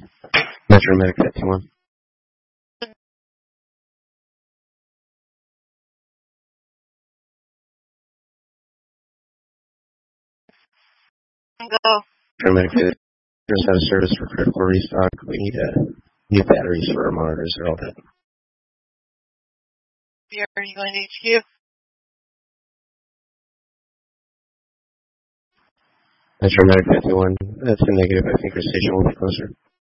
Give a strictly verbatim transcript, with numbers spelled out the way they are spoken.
Metro Medic fifty-one. Go. Metro Medic fifty-one. Just out of service for critical restock. We need uh, new batteries for our monitors. They're all dead. Are you going to H Q? Metro Medic fifty-one. That's a negative. I think our station will be closer.